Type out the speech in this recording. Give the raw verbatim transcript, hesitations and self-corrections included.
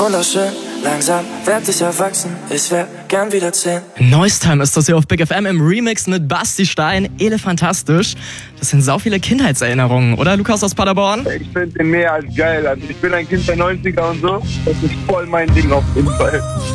Wunderschön, langsam werd ich erwachsen, ich wär gern wieder zehn. Neustime ist das hier auf Big F M im Remix mit Basti Stein, Elefantastisch. Das sind sau viele Kindheitserinnerungen, oder Lukas aus Paderborn? Ich finde den mehr als geil. Also ich bin ein Kind der neunziger und so. Das ist voll mein Ding auf jeden Fall.